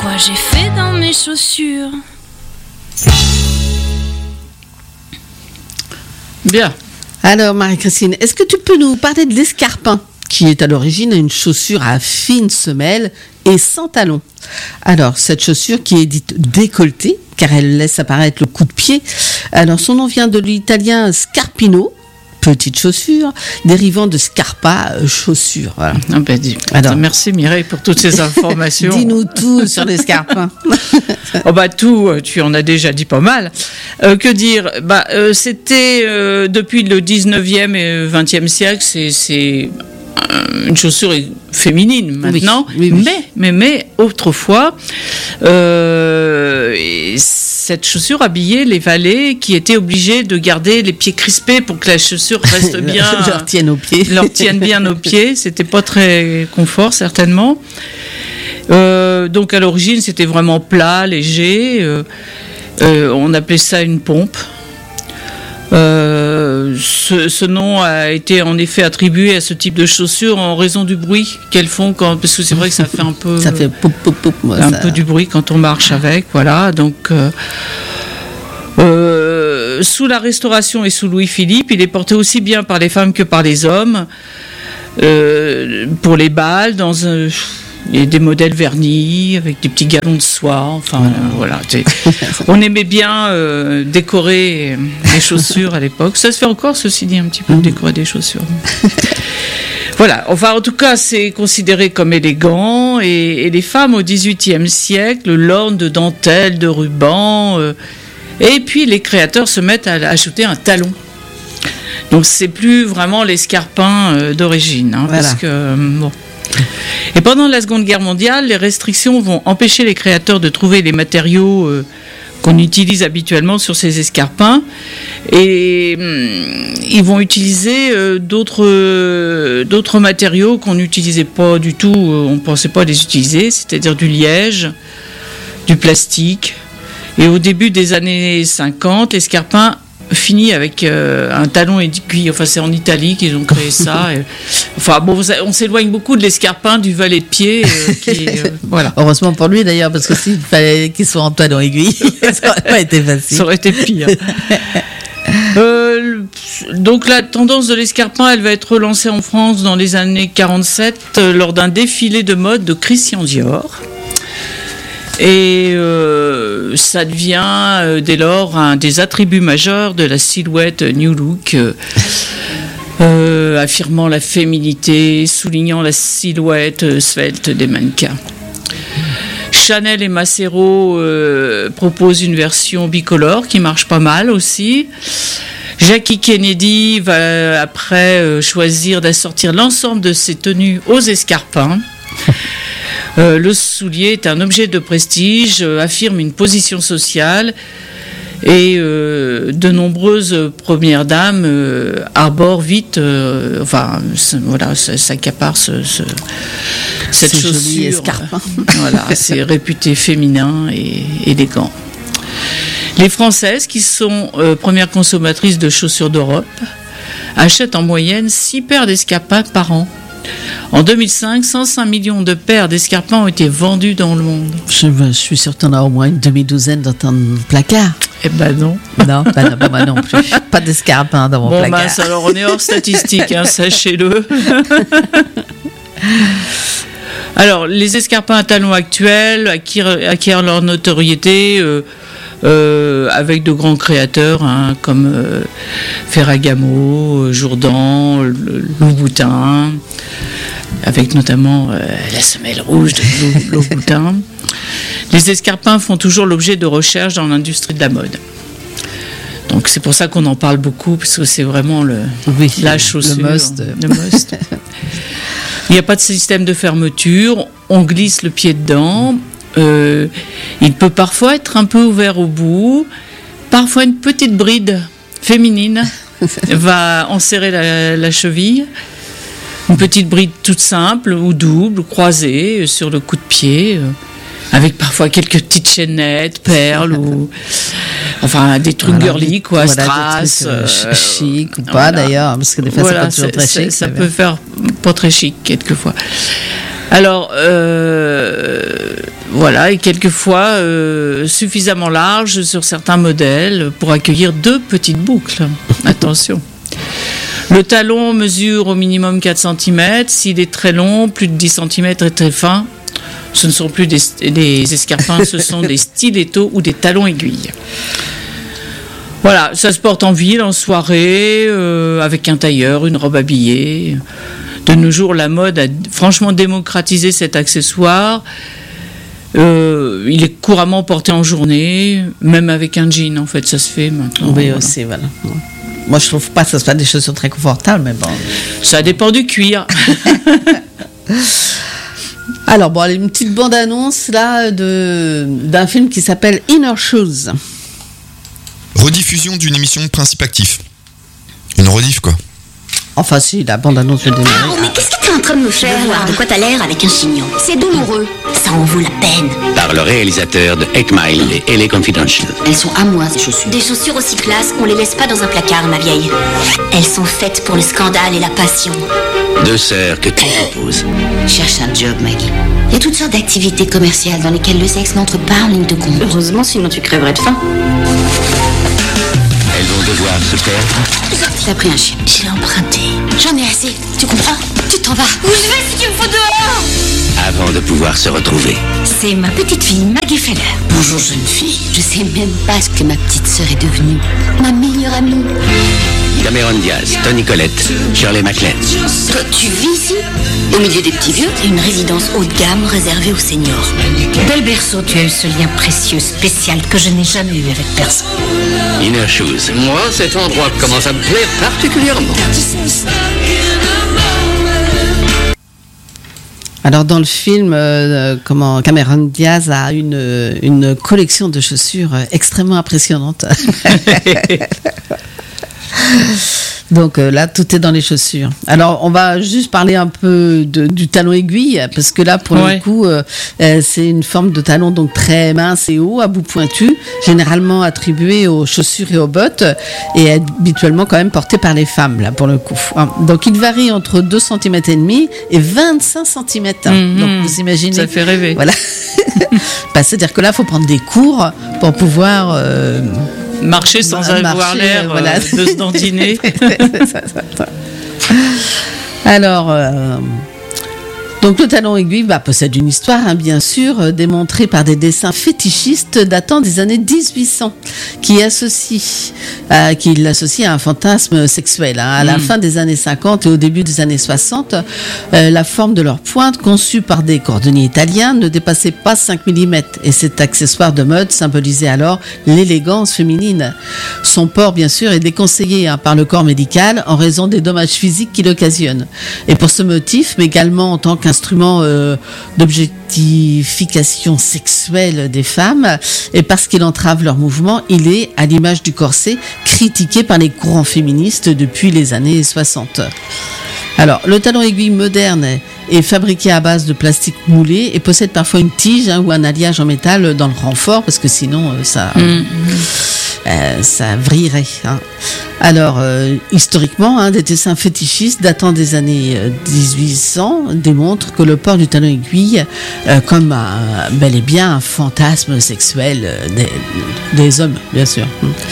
Quoi j'ai fait dans mes chaussures? Bien. Alors, Marie-Christine, est-ce que tu peux nous parler de l'escarpin, qui est à l'origine une chaussure à fine semelle et sans talons? Alors, cette chaussure qui est dite décolletée, car elle laisse apparaître le coup de pied. Alors, son nom vient de l'italien scarpino, petite chaussure, dérivant de scarpa, chaussure. Voilà. Ah ben, alors, merci Mireille pour toutes ces informations. Dis-nous tout sur l'escarpin. Oh bah tout, tu en as déjà dit pas mal. Que dire? C'était depuis le 19e et 20e siècle, c'est une chaussure féminine maintenant, oui. Mais autrefois, cette chaussure habillait les valets qui étaient obligés de garder les pieds crispés pour que la chaussure reste bien, leur tienne aux pieds. Leur tienne bien aux pieds. C'était pas très confort certainement. Donc à l'origine, c'était vraiment plat, léger. On appelait ça une pompe. Ce nom a été en effet attribué à ce type de chaussures en raison du bruit qu'elles font parce que c'est vrai que ça fait un peu poup, poup, poup, peu du bruit quand on marche avec, voilà. Donc sous la Restauration et sous Louis-Philippe, il est porté aussi bien par les femmes que par les hommes pour les bals il y a des modèles vernis avec des petits galons de soie. Enfin, voilà. On aimait bien décorer les chaussures à l'époque. Ça se fait encore, ceci dit, un petit peu, décorer des chaussures. Voilà. Enfin, en tout cas, c'est considéré comme élégant. Et les femmes au XVIIIe siècle l'ornent de dentelles, de rubans. Et puis, les créateurs se mettent à ajouter un talon. Donc, c'est plus vraiment l'escarpin d'origine. Voilà. Parce que, bon. Et pendant la Seconde Guerre mondiale, les restrictions vont empêcher les créateurs de trouver les matériaux qu'on utilise habituellement sur ces escarpins, et ils vont utiliser d'autres matériaux qu'on n'utilisait pas du tout, on ne pensait pas les utiliser, c'est-à-dire du liège, du plastique. Et au début des années 50, l'escarpin finit avec un talon aiguille. Enfin, c'est en Italie qu'ils ont créé ça. Enfin, bon, on s'éloigne beaucoup de l'escarpin du valet de pied. Voilà. Heureusement pour lui d'ailleurs, parce que s'il fallait qu'il soit en talon aiguille, ça n'aurait pas été facile. Ça aurait été pire. Donc la tendance de l'escarpin, elle va être relancée en France dans les années 47 lors d'un défilé de mode de Christian Dior. Et ça devient dès lors un des attributs majeurs de la silhouette New Look, affirmant la féminité, soulignant la silhouette svelte des mannequins. Chanel et Macero proposent une version bicolore qui marche pas mal aussi. Jackie Kennedy va après choisir d'assortir l'ensemble de ses tenues aux escarpins. Le soulier est un objet de prestige, affirme une position sociale, et de nombreuses premières dames arborent vite, s'accaparent cette chaussure. Escarpin. Voilà, c'est réputé féminin et élégant. Les Françaises, qui sont premières consommatrices de chaussures d'Europe, achètent en moyenne 6 paires d'escarpins par an. En 2005, 105 millions de paires d'escarpins ont été vendus dans le monde. Je suis sûre que tu en as au moins une demi-douzaine dans ton placard. Eh ben non. Non, moi non plus. Pas d'escarpins dans mon placard. Bon, mince, alors on est hors statistique, sachez-le. Alors, les escarpins à talons actuels acquièrent leur notoriété avec de grands créateurs comme Ferragamo, Jourdan, Louboutin, avec notamment la semelle rouge de Louboutin. Les escarpins font toujours l'objet de recherches dans l'industrie de la mode. Donc c'est pour ça qu'on en parle beaucoup, parce que c'est vraiment la chaussure. Le must. Il n'y a pas de système de fermeture, on glisse le pied dedans. Il peut parfois être un peu ouvert au bout. Parfois une petite bride féminine va enserrer la cheville. Une petite bride toute simple ou double, croisée sur le coup de pied, avec parfois quelques petites chaînettes, perles ou des trucs girly, quoi, strass, chic ou pas d'ailleurs, parce que des fois c'est pas toujours très chic. Ça peut faire pas très chic quelquefois. Alors, voilà, et quelquefois suffisamment large sur certains modèles pour accueillir 2 petites boucles. Attention. Le talon mesure au minimum 4 cm. S'il est très long, plus de 10 cm et très fin, ce ne sont plus des escarpins, ce sont des stilettos ou des talons aiguilles. Voilà, ça se porte en ville, en soirée, avec un tailleur, une robe habillée. De nos jours, la mode a franchement démocratisé cet accessoire. Il est couramment porté en journée, même avec un jean, en fait, ça se fait maintenant. Oui, voilà. aussi, voilà. Moi, je trouve pas que ce soit des chaussures très confortables, mais bon. Ça dépend du cuir. Alors, bon, une petite bande-annonce, là, d'un film qui s'appelle Inner Shoes. Rediffusion d'une émission de Principe Actif. Une rediff, quoi. Enfin, si, la bande-annonce le démarre. Oh, mais qu'est-ce que t'es en train de me faire là? Voir de quoi t'as l'air avec un chignon. C'est douloureux. Ça en vaut la peine. Par le réalisateur de 8 Mile et LA Confidential. Elles sont à moi, ces chaussures. Des chaussures aussi classe, on les laisse pas dans un placard, ma vieille. Elles sont faites pour le scandale et la passion. 2 sœurs que tu proposes. Cherche un job, Maggie. Il y a toutes sortes d'activités commerciales dans lesquelles le sexe n'entre pas en ligne de compte. Heureusement, sinon tu crèverais de faim. Elles vont devoir se perdre. T'as pris un chien. Je l'ai emprunté. J'en ai assez. Tu comprends? Tu t'en vas. Où je vais si tu me faut dehors? Avant de pouvoir se retrouver. C'est ma petite fille, Maggie Feller. Bonjour, jeune fille. Je sais même pas ce que ma petite sœur est devenue. Ma meilleure amie. Cameron Diaz, Toni Collette, Shirley MacLaine. Toi, tu vis ici? Au milieu des petits vieux? Une résidence haut de gamme réservée aux seniors. Bel berceau, tu as eu ce lien précieux, spécial, que je n'ai jamais eu avec personne. Inner Shoes. Moi, cet endroit commence à me plaire particulièrement. Alors, dans le film, Cameron Diaz a une collection de chaussures extrêmement impressionnante. Donc là, tout est dans les chaussures. Alors, on va juste parler un peu du talon aiguille, parce que là, pour le coup, c'est une forme de talon donc très mince et haut, à bout pointu, généralement attribué aux chaussures et aux bottes, et habituellement quand même porté par les femmes, là, pour le coup. Donc, il varie entre 2,5 cm et 25 cm. Donc, vous imaginez. Ça fait rêver. Voilà. C'est-à-dire que là, il faut prendre des cours pour pouvoir... marcher sans avoir l'air voilà. De se dandiner. Alors, donc le talon aiguille possède une histoire, bien sûr, démontrée par des dessins fétichistes datant des années 1800, qui l'associent à un fantasme sexuel. À la fin des années 50 et au début des années 60, la forme de leur pointe, conçue par des cordonniers italiens, ne dépassait pas 5 mm, et cet accessoire de mode symbolisait alors l'élégance féminine. Son port, bien sûr, est déconseillé par le corps médical en raison des dommages physiques qu'il occasionne. Et pour ce motif, mais également en tant qu'instrument d'objectification sexuelle des femmes, et parce qu'il entrave leur mouvement, il est, à l'image du corset, critiqué par les courants féministes depuis les années 60. Alors, le talon aiguille moderne est fabriqué à base de plastique moulé et possède parfois une tige ou un alliage en métal dans le renfort, parce que sinon ça vrillerait. Alors, historiquement, des dessins fétichistes datant des années 1800 démontrent que le port du talon aiguille comme bel et bien un fantasme sexuel des hommes, bien sûr.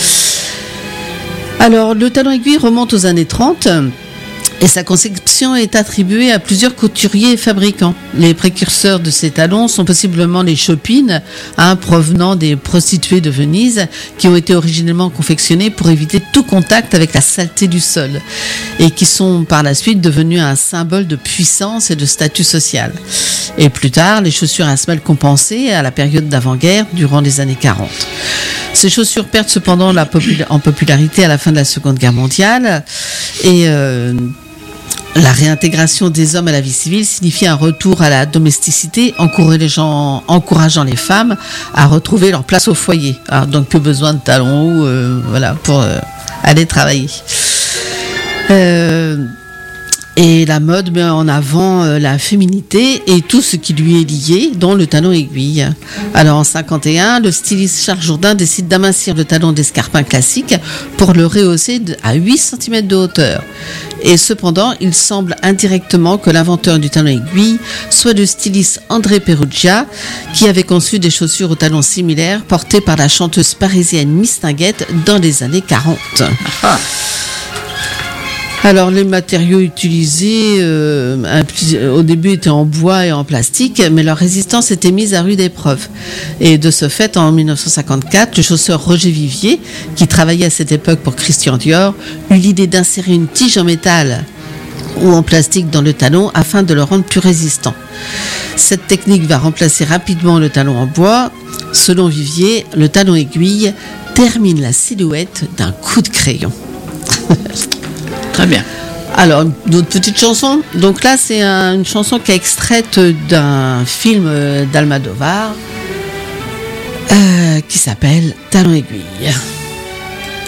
Alors, le talon aiguille remonte aux années 30. Et sa conception est attribuée à plusieurs couturiers et fabricants. Les précurseurs de ces talons sont possiblement les chopines, provenant des prostituées de Venise, qui ont été originellement confectionnés pour éviter tout contact avec la saleté du sol, et qui sont par la suite devenus un symbole de puissance et de statut social. Et plus tard, les chaussures à semelles compensées à la période d'avant-guerre, durant les années 40. Ces chaussures perdent cependant en popularité à la fin de la Seconde Guerre mondiale, et la réintégration des hommes à la vie civile signifie un retour à la domesticité, encourageant les femmes à retrouver leur place au foyer. Alors, donc, plus besoin de talons hauts pour aller travailler. Et la mode met en avant la féminité et tout ce qui lui est lié, dont le talon aiguille. Alors en 51, le styliste Charles Jourdain décide d'amincir le talon d'escarpin classique pour le rehausser à 8 cm de hauteur. Et cependant, il semble indirectement que l'inventeur du talon aiguille soit le styliste André Perugia, qui avait conçu des chaussures au talon similaires portées par la chanteuse parisienne Mistinguett dans les années 40. Alors les matériaux utilisés au début étaient en bois et en plastique, mais leur résistance était mise à rude épreuve. Et de ce fait, en 1954, le chausseur Roger Vivier, qui travaillait à cette époque pour Christian Dior, eut l'idée d'insérer une tige en métal ou en plastique dans le talon afin de le rendre plus résistant. Cette technique va remplacer rapidement le talon en bois. Selon Vivier, le talon aiguille termine la silhouette d'un coup de crayon. Très bien. Alors, d'autres petites chansons. Donc là, c'est une chanson qui est extraite d'un film d'Almodovar qui s'appelle Talon aiguille.